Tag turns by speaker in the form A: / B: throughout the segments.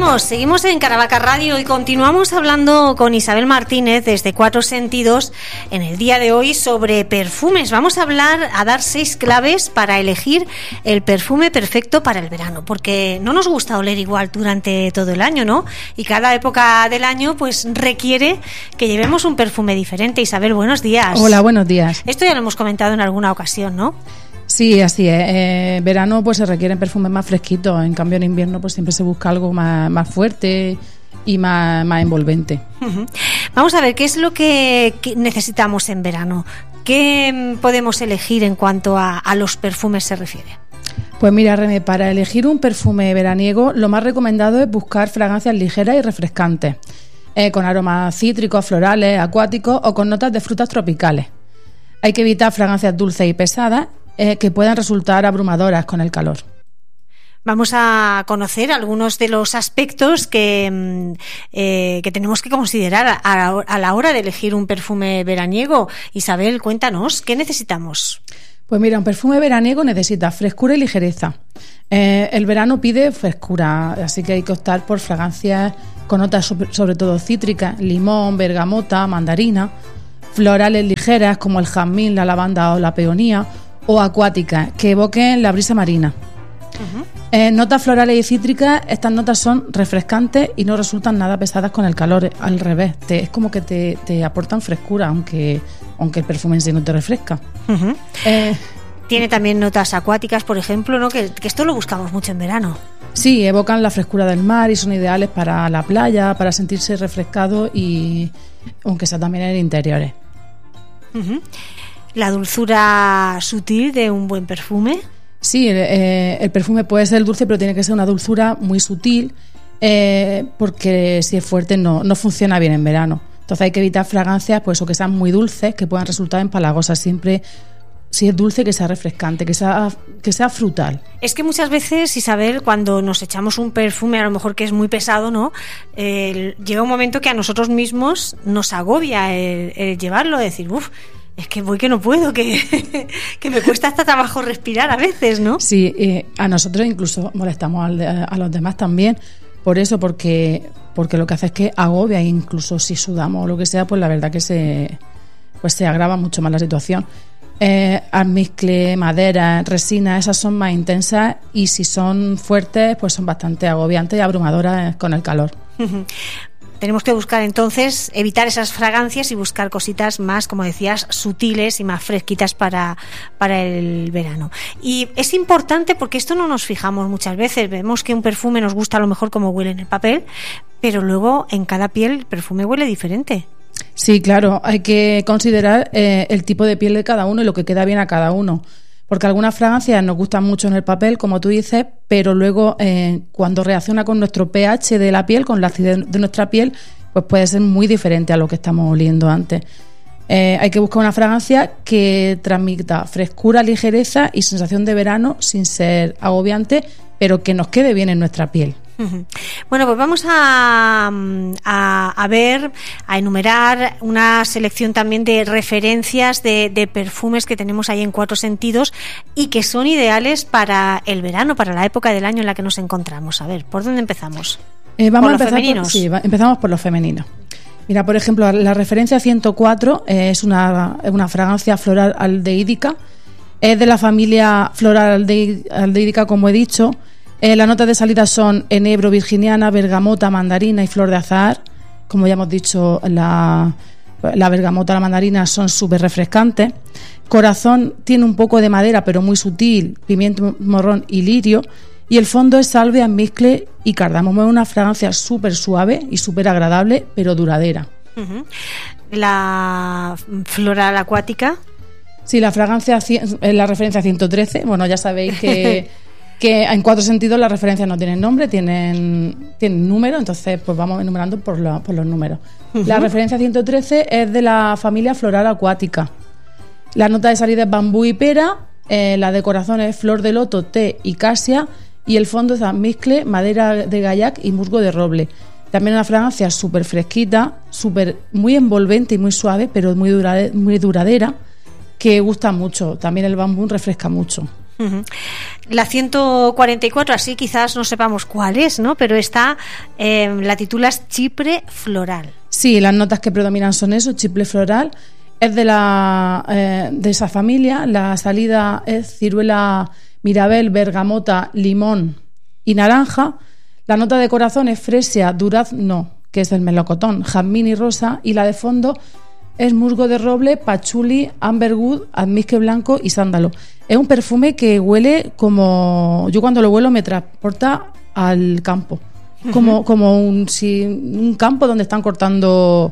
A: Seguimos en Caravaca Radio y continuamos hablando con Isabel Martínez desde Cuatro Sentidos en el día de hoy sobre perfumes. Vamos a dar 6 claves para elegir el perfume perfecto para el verano, porque no nos gusta oler igual durante todo el año, ¿no? Y cada época del año pues requiere que llevemos un perfume diferente. Isabel, buenos días.
B: Hola, buenos días.
A: Esto ya lo hemos comentado en alguna ocasión, ¿no?
B: Sí, así es. Verano pues se requieren perfumes más fresquitos. En cambio en invierno pues siempre se busca algo más fuerte y más envolvente.
A: Uh-huh. Vamos a ver, ¿qué es lo que necesitamos en verano? ¿Qué podemos elegir en cuanto a los perfumes se refiere?
B: Pues mira, René, para elegir un perfume veraniego lo más recomendado es buscar fragancias ligeras y refrescantes, con aromas cítricos, florales, acuáticos o con notas de frutas tropicales. Hay que evitar fragancias dulces y pesadas que puedan resultar abrumadoras con el calor.
A: Vamos a conocer algunos de los aspectos que tenemos que considerar a la hora de elegir un perfume veraniego. Isabel, cuéntanos, ¿qué necesitamos?
B: Pues mira, un perfume veraniego necesita frescura y ligereza. El verano pide frescura, así que hay que optar por fragancias con notas sobre todo cítricas, limón, bergamota, mandarina, florales ligeras como el jazmín, la lavanda o la peonía, o acuáticas, que evoquen la brisa marina. Uh-huh. Notas florales y cítricas, estas notas son refrescantes y no resultan nada pesadas con el calor, al revés, es como que te aportan frescura, aunque el perfume en sí no te refresca.
A: Uh-huh. Tiene también notas acuáticas, por ejemplo, ¿no? Que esto lo buscamos mucho en verano.
B: Sí, evocan la frescura del mar y son ideales para la playa, para sentirse refrescado y aunque sea también en interiores.
A: Uh-huh. La dulzura sutil de un buen perfume.
B: Sí, el perfume puede ser dulce, pero tiene que ser una dulzura muy sutil, porque si es fuerte no funciona bien en verano. Entonces hay que evitar fragancias pues, o que sean muy dulces, que puedan resultar empalagosas. Siempre, si es dulce, que sea refrescante, que sea frutal. Es
A: que muchas veces, Isabel, cuando nos echamos un perfume, a lo mejor que es muy pesado, ¿no? Llega un momento que a nosotros mismos nos agobia el llevarlo, decir, es que voy que no puedo, que me cuesta hasta trabajo respirar a veces, ¿no?
B: Sí, a nosotros incluso molestamos a los demás también, por eso, porque lo que hace es que agobia, e incluso si sudamos o lo que sea, pues la verdad que se agrava mucho más la situación. Almizcle, madera, resina, esas son más intensas y si son fuertes, pues son bastante agobiantes y abrumadoras con el calor.
A: Tenemos que buscar entonces, evitar esas fragancias y buscar cositas más, como decías, sutiles y más fresquitas para el verano. Y es importante porque esto no nos fijamos muchas veces. Vemos que un perfume nos gusta a lo mejor como huele en el papel, pero luego en cada piel el perfume huele diferente.
B: Sí, claro, hay que considerar el tipo de piel de cada uno y lo que queda bien a cada uno. Porque algunas fragancias nos gustan mucho en el papel, como tú dices, pero luego cuando reacciona con nuestro pH de la piel, con la acidez de nuestra piel, pues puede ser muy diferente a lo que estamos oliendo antes. Hay que buscar una fragancia que transmita frescura, ligereza y sensación de verano sin ser agobiante, pero que nos quede bien en nuestra piel.
A: Bueno, pues vamos a ver, a enumerar una selección también de referencias de perfumes que tenemos ahí en Cuatro Sentidos y que son ideales para el verano, para la época del año en la que nos encontramos. A ver, ¿por dónde empezamos?
B: Vamos a empezar empezamos por los femeninos. Mira, por ejemplo, la referencia 104 es una fragancia floral aldehídica. Es de la familia floral aldehídica, como he dicho. Las notas de salida son enebro, virginiana, bergamota, mandarina y flor de azahar. Como ya hemos dicho, la bergamota, la mandarina son súper refrescantes. Corazón tiene un poco de madera, pero muy sutil, pimiento morrón y lirio. Y el fondo es salvia, almizcle y cardamomo. Es una fragancia súper suave y súper agradable, pero duradera.
A: Uh-huh. La floral acuática.
B: Sí, la fragancia es la referencia 113. Bueno, ya sabéis que en Cuatro Sentidos las referencias no tienen nombre, tienen número, entonces pues vamos enumerando por los números. Uh-huh. La referencia 113 es de la familia floral acuática. La nota de salida es bambú y pera, la de corazón es flor de loto, té y casia, y el fondo es almizcle, madera de gaillac y musgo de roble. También una fragancia súper fresquita, muy envolvente y muy suave, pero muy duradera, que gusta mucho. También el bambú refresca mucho.
A: La 144, así quizás no sepamos cuál es, ¿no? Pero la titulas Chipre Floral.
B: Sí, las notas que predominan son eso, Chipre Floral. Es de esa familia. La salida es ciruela, mirabel, bergamota, limón y naranja. La nota de corazón es fresia, durazno, que es el melocotón, jazmín y rosa. Y la de fondo es musgo de roble, pachuli, amberwood, almizcle blanco y sándalo. Es un perfume que huele como... Yo cuando lo huelo me transporta al campo. Como un campo donde están cortando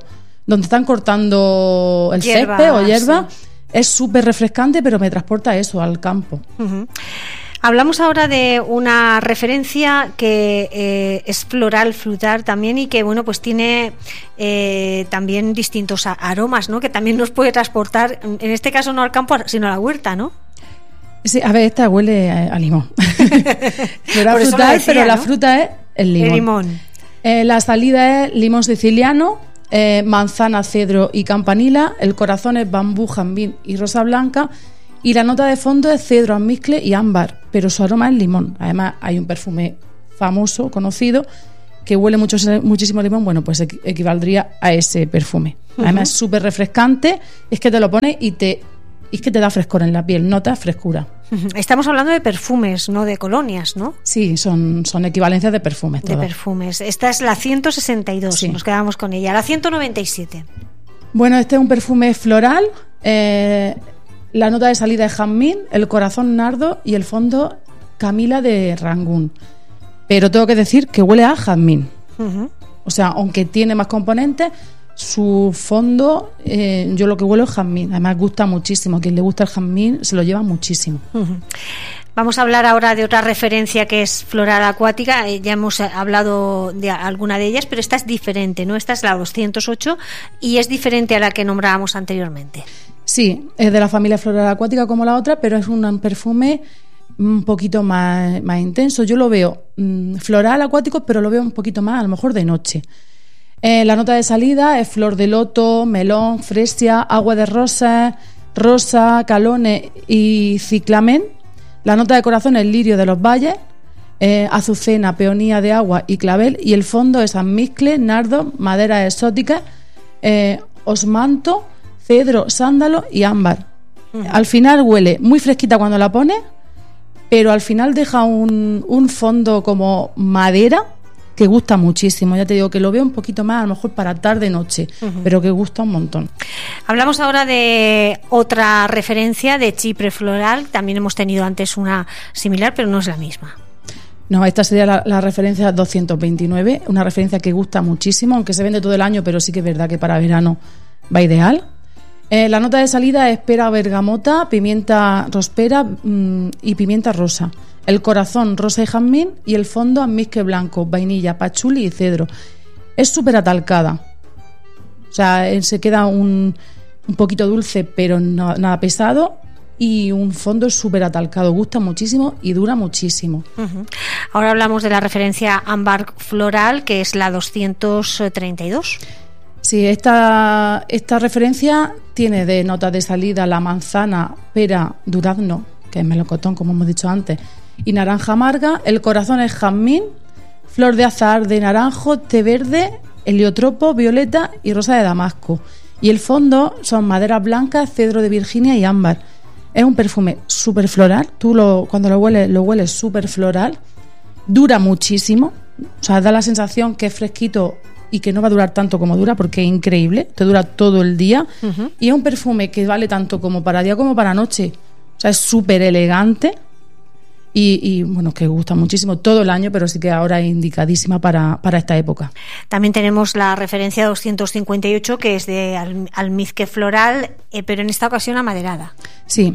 B: el césped o hierba. Sí. Es súper refrescante, pero me transporta eso, al campo.
A: Hablamos ahora de una referencia que es floral, frutal también, y que bueno, pues tiene también distintos aromas, ¿no? Que también nos puede transportar, en este caso no al campo, sino a la huerta, ¿no?
B: Sí, a ver, esta huele a limón. Floral, frutal, decía, pero ¿no? La fruta es el limón. La salida es limón siciliano, manzana, cedro y campanila. El corazón es bambú, jazmín y rosa blanca. Y la nota de fondo es cedro, almizcle y ámbar, pero su aroma es limón. Además, hay un perfume famoso, conocido, que huele muchísimo limón. Bueno, pues equivaldría a ese perfume. Además, es súper refrescante. Es que te lo pones y es que te da frescor en la piel, nota frescura.
A: Estamos hablando de perfumes, no de colonias, ¿no?
B: Sí, son equivalencias de perfumes.
A: De perfumes. Esta es la 162, sí. Nos quedamos con ella. La 197.
B: Bueno, este es un perfume floral. La nota de salida es jazmín, el corazón nardo y el fondo camila de Rangún. Pero tengo que decir que huele a jazmín. O sea, aunque tiene más componentes, su fondo, yo lo que huelo es jazmín. Además gusta muchísimo. A quien le gusta el jazmín se lo lleva muchísimo.
A: Vamos a hablar ahora de otra referencia que es floral acuática. Ya hemos hablado de alguna de ellas, pero esta es diferente, ¿no? Esta es la 208 y es diferente a la que nombrábamos anteriormente.
B: Sí, es de la familia floral acuática como la otra, pero es un perfume un poquito más intenso. Yo lo veo floral acuático, pero lo veo un poquito más, a lo mejor de noche. La nota de salida es flor de loto, melón, fresia, agua de rosas, rosa, calones y ciclamen. La nota de corazón es lirio de los valles, azucena, peonía de agua y clavel. Y el fondo es almizcle, nardo, maderas exóticas, osmanto, cedro, sándalo y ámbar. Al final huele muy fresquita cuando la pones, pero al final deja un fondo como madera que gusta muchísimo. Ya te digo que lo veo un poquito más a lo mejor para tarde-noche, pero que gusta un montón.
A: Hablamos ahora de otra referencia de Chipre Floral. También hemos tenido antes una similar, pero no es la misma.
B: No, esta sería la referencia 229, una referencia que gusta muchísimo, aunque se vende todo el año, pero sí que es verdad que para verano va ideal. La nota de salida es pera, bergamota, pimienta rospera y pimienta rosa. El corazón, rosa y jazmín, y el fondo, almizcle blanco, vainilla, pachuli y cedro. Es súper atalcada. O sea, se queda un poquito dulce, pero no, nada pesado. Y un fondo súper atalcado. Gusta muchísimo y dura muchísimo.
A: Ahora hablamos de la referencia ámbar floral, que es la 232.
B: Sí, esta referencia tiene de nota de salida la manzana, pera, durazno, que es melocotón, como hemos dicho antes, y naranja amarga. El corazón es jazmín, flor de azahar de naranjo, té verde, heliotropo, violeta y rosa de damasco. Y el fondo son maderas blancas, cedro de Virginia y ámbar. Es un perfume súper floral. Tú cuando lo hueles súper floral. Dura muchísimo. O sea, da la sensación que es fresquito y que no va a durar tanto como dura, porque es increíble, te dura todo el día. Y es un perfume que vale tanto como para día como para noche. O sea, es súper elegante y bueno, que gusta muchísimo todo el año, pero sí que ahora es indicadísima para esta época.
A: También tenemos la referencia 258, que es de almizcle floral, pero en esta ocasión amaderada.
B: Sí.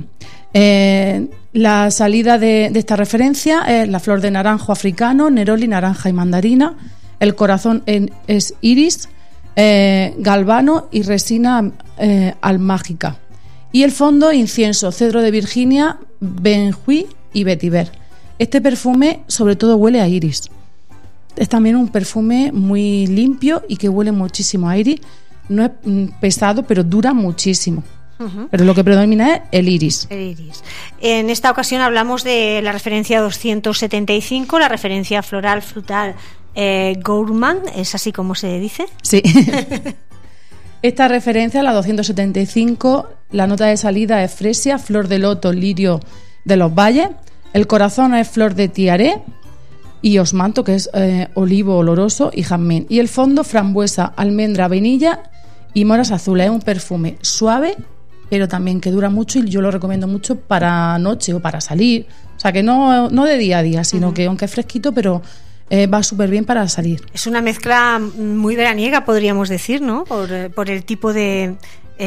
B: La salida de esta referencia es la flor de naranjo africano, neroli, naranja y mandarina. El corazón es iris, galvano y resina almágica. Y el fondo, incienso, cedro de Virginia, benjuí y vetiver. Este perfume sobre todo huele a iris. Es también un perfume muy limpio y que huele muchísimo a iris. No es pesado, pero dura muchísimo. pero lo que predomina es el iris.
A: El iris. En esta ocasión hablamos de la referencia 275, la referencia floral frutal Gourmand, ¿es así como se dice?
B: Sí. Esta referencia, la 275, la nota de salida es fresia, flor de loto, lirio de los valles. El corazón es flor de tiaré y osmanto, que es olivo oloroso, y jazmín. Y el fondo, frambuesa, almendra, vainilla y moras azules. Es un perfume suave, pero también que dura mucho, y yo lo recomiendo mucho para noche o para salir. O sea, que no de día a día, sino que aunque es fresquito, pero va súper bien para salir.
A: Es una mezcla muy veraniega, podríamos decir, ¿no? Por el tipo de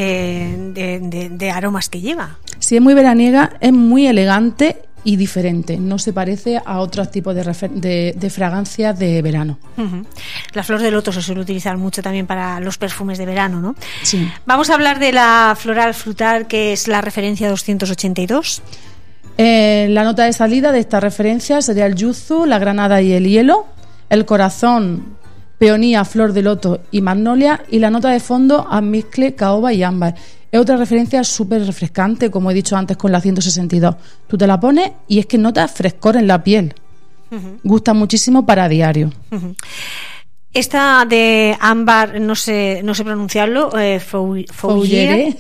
A: aromas que lleva.
B: Sí, es muy veraniega, es muy elegante y diferente. No se parece a otros tipos de fragancias de verano.
A: La flor de loto se suele utilizar mucho también para los perfumes de verano, ¿no?
B: Sí.
A: Vamos a hablar de la floral frutal, que es la referencia 282.
B: La nota de salida de esta referencia sería el yuzu, la granada y el hielo. El corazón, peonía, flor de loto y magnolia. Y la nota de fondo, almizcle, caoba y ámbar. Es otra referencia súper refrescante, como he dicho antes con la 162. Tú te la pones y es que notas frescor en la piel. Gusta muchísimo para diario.
A: Esta de ámbar, no sé pronunciarlo, Fougere,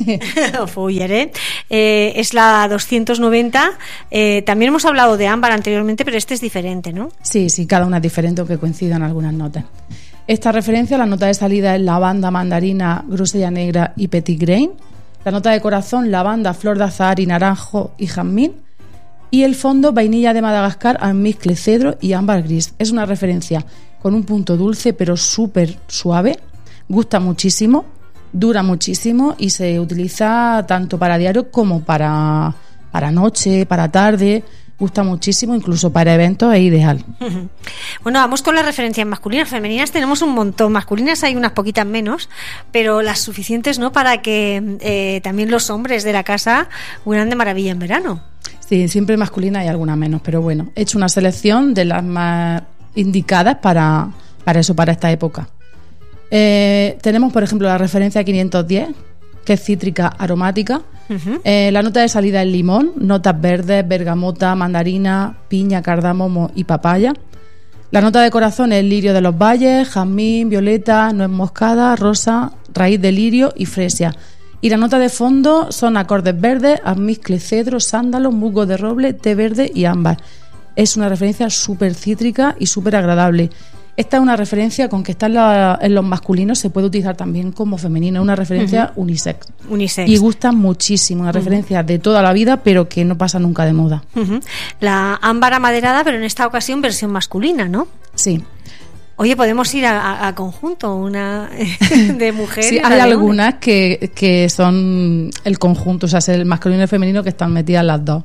A: es la 290. También hemos hablado de ámbar anteriormente, pero este es diferente, ¿no?
B: Sí, cada una es diferente, aunque coincidan algunas notas. Esta referencia, la nota de salida es lavanda, mandarina, grosella negra y petit grain. La nota de corazón, lavanda, flor de azahar y naranjo y jazmín. Y el fondo, vainilla de Madagascar, almizcle, cedro y ámbar gris. Es una referencia con un punto dulce pero súper suave. Gusta muchísimo, dura muchísimo y se utiliza tanto para diario como para noche, para tarde. Gusta muchísimo, incluso para eventos es ideal.
A: Bueno, vamos con las referencias masculinas. Femeninas tenemos un montón, masculinas hay unas poquitas menos, pero las suficientes, ¿no?, para que también los hombres de la casa huelan de maravilla en verano.
B: Sí, siempre masculina hay alguna menos, pero bueno, he hecho una selección de las más indicadas para esta época. Tenemos, por ejemplo, la referencia 510, que es cítrica aromática. La nota de salida es limón, notas verdes, bergamota, mandarina, piña, cardamomo y papaya. La nota de corazón es lirio de los valles, jazmín, violeta, nuez moscada, rosa, raíz de lirio y fresia. Y la nota de fondo son acordes verdes, almizcle, cedro, sándalo, musgo de roble, té verde y ámbar. Es una referencia súper cítrica y súper agradable. Esta es una referencia, con que está en los masculinos, se puede utilizar también como femenino. Es una referencia unisex. Y gusta muchísimo. Una referencia de toda la vida, pero que no pasa nunca de moda.
A: La ámbar amaderada, pero en esta ocasión versión masculina, ¿no?
B: Sí.
A: Oye, podemos ir a conjunto, una de mujeres.
B: Sí, hay algunas que son el conjunto, o sea, es el masculino y el femenino, que están metidas las dos.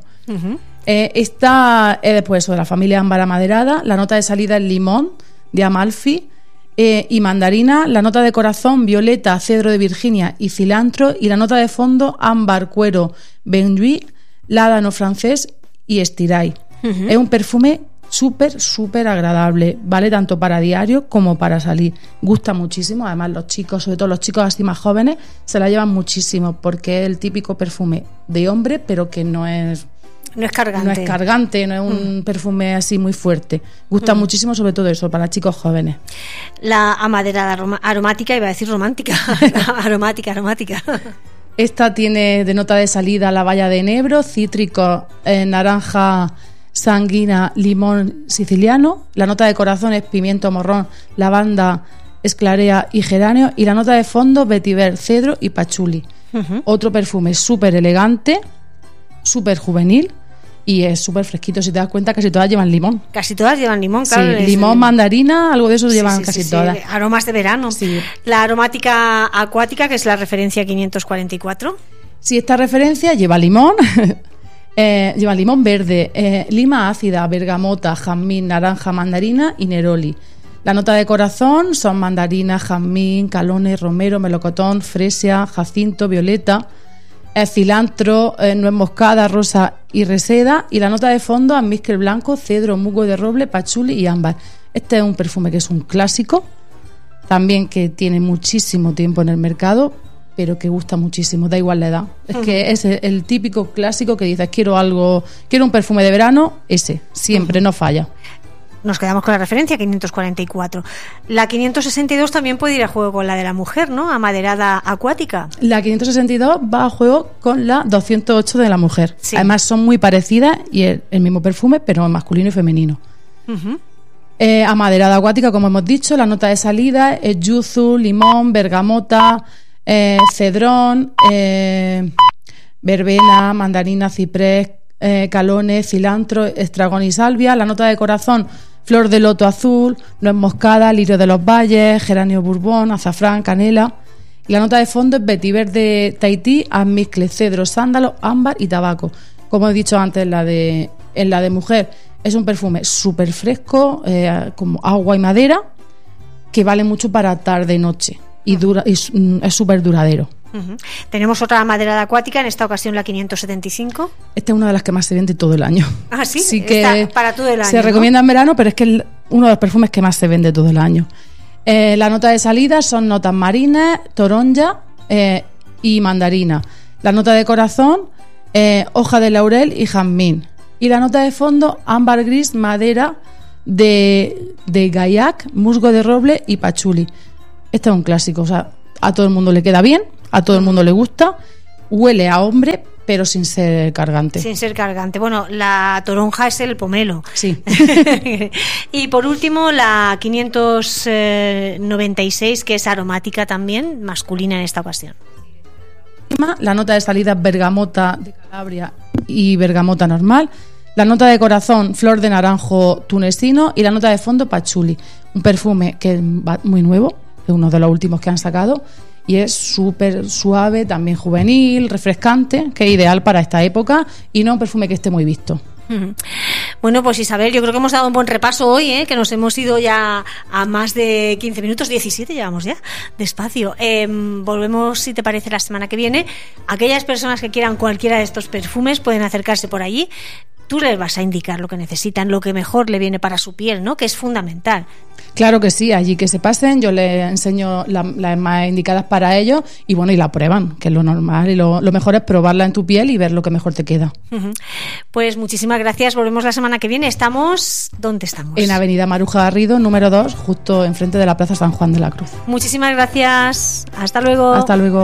B: Esta es después de la familia ámbar amaderada. La nota de salida es limón, de Amalfi y mandarina. La nota de corazón, violeta, cedro de Virginia y cilantro. Y la nota de fondo, ámbar, cuero, benjuí, ládano francés y estiray. Es un perfume súper agradable, vale tanto para diario como para salir. Gusta muchísimo, además los chicos, sobre todo los chicos así más jóvenes, se la llevan muchísimo, porque es el típico perfume de hombre, pero que no es cargante, no es un perfume así muy fuerte. Gusta muchísimo, sobre todo eso, para chicos jóvenes.
A: La amaderada aromática, iba a decir romántica. aromática.
B: Esta tiene de nota de salida la baya de enebro, cítrico, naranja sanguina, limón siciliano. La nota de corazón es pimiento morrón, lavanda, esclarea y geranio. Y la nota de fondo, vetiver, cedro y pachuli. Otro perfume súper elegante, súper juvenil. Y es súper fresquito, si te das cuenta, casi todas llevan limón.
A: Casi todas llevan limón, claro.
B: Sí, limón, mandarina, algo de eso llevan casi todas.
A: Aromas de verano. Sí. La aromática acuática, que es la referencia 544.
B: Sí, esta referencia lleva limón, lleva limón verde, lima ácida, bergamota, jazmín, naranja, mandarina y neroli. La nota de corazón son mandarina, jazmín, calones, romero, melocotón, fresia, jacinto, violeta, cilantro, nuez moscada, rosa y reseda. Y la nota de fondo, almizcle blanco, cedro, musgo de roble, pachuli y ámbar. Este es un perfume que es un clásico, también que tiene muchísimo tiempo en el mercado, pero que gusta muchísimo, da igual la edad. Es que es el típico clásico que dices, quiero un perfume de verano, ese, siempre, no falla.
A: Nos quedamos con la referencia 544. La 562 también puede ir a juego con la de la mujer, ¿no? Amaderada acuática.
B: La 562 va a juego con la 208 de la mujer.
A: Sí.
B: Además son muy parecidas y es el mismo perfume, pero masculino y femenino. Amaderada acuática, como hemos dicho, la nota de salida es yuzu, limón, bergamota, cedrón, verbena, mandarina, ciprés, calones, cilantro, estragón y salvia. La nota de corazón, flor de loto azul, nuez moscada, lirio de los valles, geranio bourbon, azafrán, canela. Y la nota de fondo es vetiver de Tahití, almizcle, cedro, sándalo, ámbar y tabaco. Como he dicho antes, en la de mujer es un perfume súper fresco, como agua y madera, que vale mucho para tarde y noche y es súper duradero.
A: Tenemos otra amaderada acuática, en esta ocasión la 575.
B: Esta es una de las que más se vende todo el año.
A: Ah, sí,
B: sí que
A: está para todo el año.
B: Se recomienda en verano, pero es que es uno de los perfumes que más se vende todo el año. La nota de salida son notas marinas, toronja y mandarina. La nota de corazón, hoja de laurel y jazmín. Y la nota de fondo, ámbar gris, madera de gaiac, musgo de roble y pachuli. Este es un clásico, o sea, a todo el mundo le queda bien, a todo el mundo le gusta, huele a hombre, pero sin ser cargante.
A: Sin ser cargante. Bueno, la toronja es el pomelo.
B: Sí.
A: Y por último, la 596, que es aromática también, masculina en esta ocasión.
B: La nota de salida es bergamota de Calabria y bergamota normal. La nota de corazón, flor de naranjo tunecino. Y la nota de fondo, pachuli. Un perfume que es muy nuevo, es uno de los últimos que han sacado. Y es súper suave, también juvenil, refrescante, que es ideal para esta época. Y no un perfume que esté muy visto.
A: Bueno, pues Isabel, yo creo que hemos dado un buen repaso hoy, que nos hemos ido ya a más de 15 minutos, 17 llevamos ya, despacio. Volvemos, si te parece, la semana que viene. Aquellas personas que quieran cualquiera de estos perfumes pueden acercarse por allí. Tú les vas a indicar lo que necesitan, lo que mejor le viene para su piel, ¿no? Que es fundamental.
B: Claro que sí, allí que se pasen, yo les enseño las más indicadas para ellos y bueno, y la prueban, que es lo normal y lo mejor es probarla en tu piel y ver lo que mejor te queda.
A: Pues muchísimas gracias, volvemos la semana que viene. ¿Dónde estamos?
B: En Avenida Maruja Garrido, número 2, justo enfrente de la Plaza San Juan de la Cruz.
A: Muchísimas gracias, hasta luego.
B: Hasta luego.